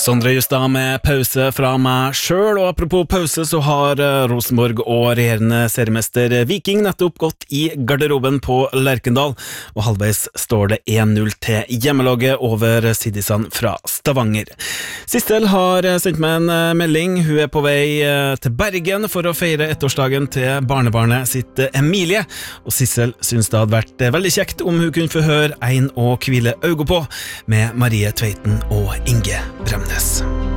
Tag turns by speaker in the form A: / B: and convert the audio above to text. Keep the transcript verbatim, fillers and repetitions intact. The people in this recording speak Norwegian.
A: Sondre Justad med pause fra meg selv, og apropos pause så har Rosenborg og regjerende seriemester Viking nettopp gått i garderoben på Lerkendal, og halvveis står det en null til hjemmelaget over Siddisene fra Stavanger. Sissel har sendt meg en melding, hun er på vei til Bergen for å feire ettårsdagen til barnebarnet sitt Emilie, og Sissel synes det hadde vært veldig kjekt om hun kunne få høre en å hvile øynene på med Marie Tveiten og Inge Bremnes.